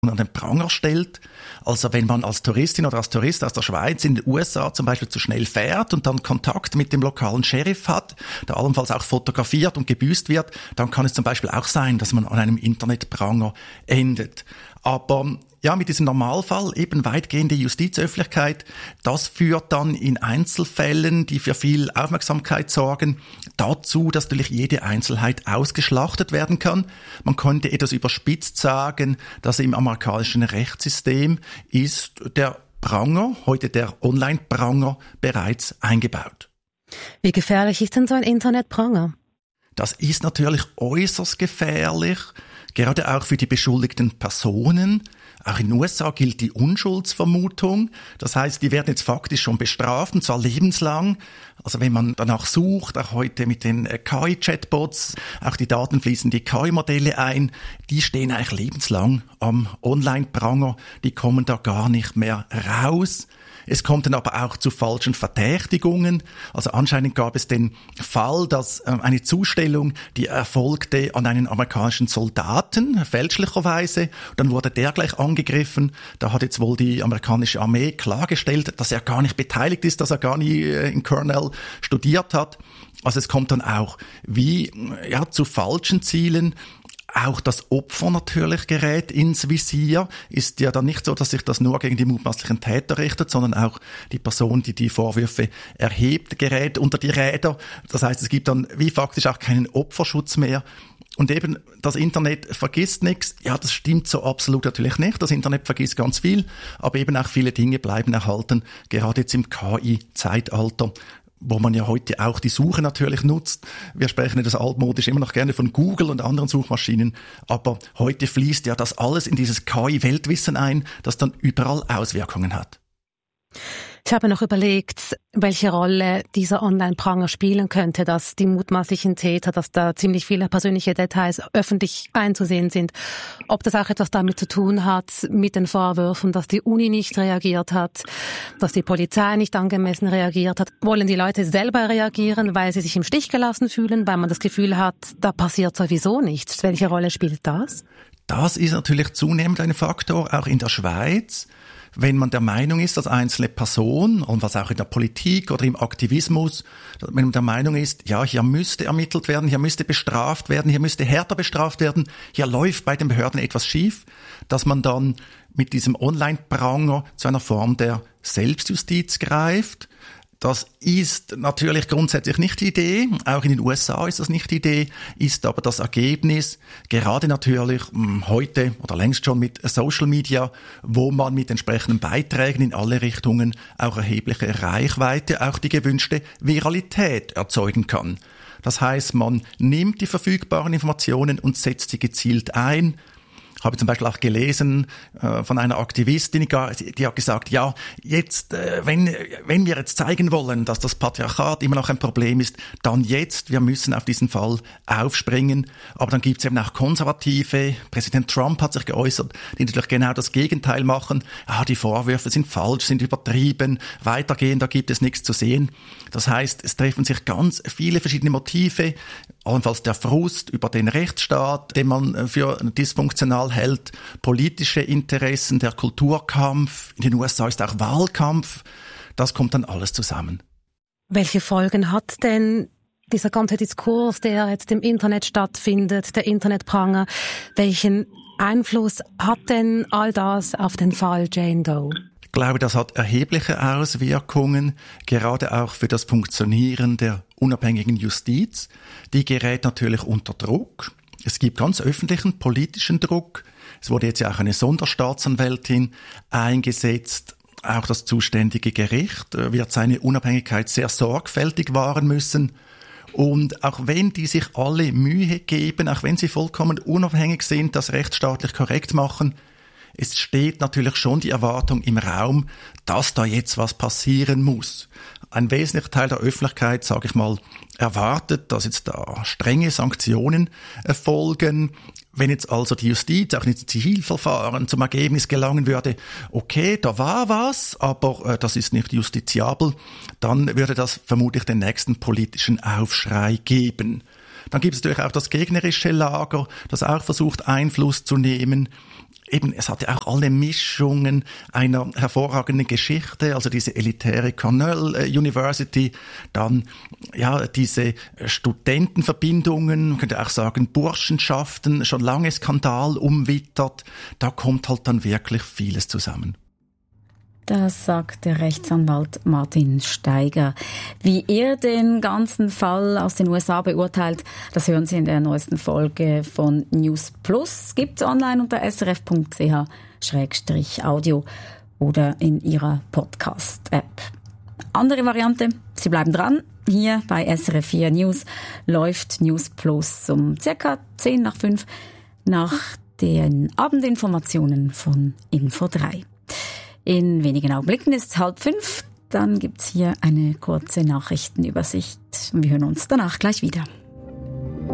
an den Pranger stellt. Also wenn man als Touristin oder als Tourist aus der Schweiz in den USA zum Beispiel zu schnell fährt und dann Kontakt mit dem lokalen Sheriff hat, der allenfalls auch fotografiert und gebüßt wird, dann kann es zum Beispiel auch sein, dass man an einem Internetpranger endet. Aber ja, mit diesem Normalfall, eben weitgehende Justizöffentlichkeit, das führt dann in Einzelfällen, die für viel Aufmerksamkeit sorgen, dazu, dass natürlich jede Einzelheit ausgeschlachtet werden kann. Man könnte etwas überspitzt sagen, dass im amerikanischen Rechtssystem ist der Pranger, heute der Online-Pranger, bereits eingebaut. Wie gefährlich ist denn so ein Internetpranger? Das ist natürlich äußerst gefährlich, gerade auch für die beschuldigten Personen. Auch in den USA gilt die Unschuldsvermutung. Das heißt, die werden jetzt faktisch schon bestraft, und zwar lebenslang. Also wenn man danach sucht, auch heute mit den KI-Chatbots, auch die Daten fließen die KI-Modelle ein, die stehen eigentlich lebenslang am Online-Pranger, die kommen da gar nicht mehr raus. Es kommt dann aber auch zu falschen Verdächtigungen. Also anscheinend gab es den Fall, dass eine Zustellung, die erfolgte an einen amerikanischen Soldaten, fälschlicherweise. Dann wurde der gleich angegriffen. Da hat jetzt wohl die amerikanische Armee klargestellt, dass er gar nicht beteiligt ist, dass er gar nie in Cornell studiert hat. Also es kommt dann auch zu falschen Zielen. Auch das Opfer natürlich gerät ins Visier. Ist ja dann nicht so, dass sich das nur gegen die mutmaßlichen Täter richtet, sondern auch die Person, die die Vorwürfe erhebt, gerät unter die Räder. Das heißt, es gibt dann wie faktisch auch keinen Opferschutz mehr. Und eben, das Internet vergisst nichts. Ja, das stimmt so absolut natürlich nicht. Das Internet vergisst ganz viel, aber eben auch viele Dinge bleiben erhalten, gerade jetzt im KI-Zeitalter, wo man ja heute auch die Suche natürlich nutzt. Wir sprechen ja das altmodisch immer noch gerne von Google und anderen Suchmaschinen, aber heute fließt ja das alles in dieses KI-Weltwissen ein, das dann überall Auswirkungen hat. Ich habe noch überlegt, welche Rolle dieser Online-Pranger spielen könnte, dass die mutmaßlichen Täter, dass da ziemlich viele persönliche Details öffentlich einzusehen sind. Ob das auch etwas damit zu tun hat, mit den Vorwürfen, dass die Uni nicht reagiert hat, dass die Polizei nicht angemessen reagiert hat. Wollen die Leute selber reagieren, weil sie sich im Stich gelassen fühlen, weil man das Gefühl hat, da passiert sowieso nichts? Welche Rolle spielt das? Das ist natürlich zunehmend ein Faktor, auch in der Schweiz. Wenn man der Meinung ist, als einzelne Person, und was auch in der Politik oder im Aktivismus, wenn man der Meinung ist, ja, hier müsste ermittelt werden, hier müsste bestraft werden, hier müsste härter bestraft werden, hier läuft bei den Behörden etwas schief, dass man dann mit diesem Online-Pranger zu einer Form der Selbstjustiz greift. Das ist natürlich grundsätzlich nicht die Idee, auch in den USA ist das nicht die Idee, ist aber das Ergebnis, gerade natürlich heute oder längst schon mit Social Media, wo man mit entsprechenden Beiträgen in alle Richtungen auch erhebliche Reichweite, auch die gewünschte Viralität erzeugen kann. Das heißt, man nimmt die verfügbaren Informationen und setzt sie gezielt ein. Ich habe zum Beispiel auch gelesen von einer Aktivistin, die hat gesagt, ja, jetzt, wenn wir jetzt zeigen wollen, dass das Patriarchat immer noch ein Problem ist, dann jetzt, wir müssen auf diesen Fall aufspringen. Aber dann gibt es eben auch Konservative, Präsident Trump hat sich geäußert, die natürlich genau das Gegenteil machen. Die Vorwürfe sind falsch, sind übertrieben, weitergehen, da gibt es nichts zu sehen. Das heißt, es treffen sich ganz viele verschiedene Motive, allenfalls der Frust über den Rechtsstaat, den man für dysfunktional hält, politische Interessen, der Kulturkampf, in den USA ist auch Wahlkampf, das kommt dann alles zusammen. Welche Folgen hat denn dieser ganze Diskurs, der jetzt im Internet stattfindet, der Internetpranger, welchen Einfluss hat denn all das auf den Fall Jane Doe? Ich glaube, das hat erhebliche Auswirkungen, gerade auch für das Funktionieren der unabhängigen Justiz. Die gerät natürlich unter Druck. Es gibt ganz öffentlichen politischen Druck. Es wurde jetzt ja auch eine Sonderstaatsanwältin eingesetzt. Auch das zuständige Gericht wird seine Unabhängigkeit sehr sorgfältig wahren müssen. Und auch wenn die sich alle Mühe geben, auch wenn sie vollkommen unabhängig sind, das rechtsstaatlich korrekt machen, es steht natürlich schon die Erwartung im Raum, dass da jetzt was passieren muss. Ein wesentlicher Teil der Öffentlichkeit, sage ich mal, erwartet, dass jetzt da strenge Sanktionen erfolgen. Wenn jetzt also die Justiz auch in den Zivilverfahren zum Ergebnis gelangen würde, okay, da war was, aber das ist nicht justiziabel, dann würde das vermutlich den nächsten politischen Aufschrei geben. Dann gibt es natürlich auch das gegnerische Lager, das auch versucht, Einfluss zu nehmen. eben, es hatte auch alle Mischungen einer hervorragenden Geschichte, also diese elitäre Cornell University, dann ja diese Studentenverbindungen, man könnte auch sagen Burschenschaften, schon lange Skandal umwittert, da kommt halt dann wirklich vieles zusammen. Das sagt der Rechtsanwalt Martin Steiger. Wie er den ganzen Fall aus den USA beurteilt, das hören Sie in der neuesten Folge von News Plus. Gibt's online unter srf.ch/audio oder in Ihrer Podcast-App. Andere Variante, Sie bleiben dran. Hier bei SRF 4 News läuft News Plus um ca. 5:10 nach den Abendinformationen von Info 3. In wenigen Augenblicken ist es 4:30. Dann gibt's hier eine kurze Nachrichtenübersicht. Wir hören uns danach gleich wieder.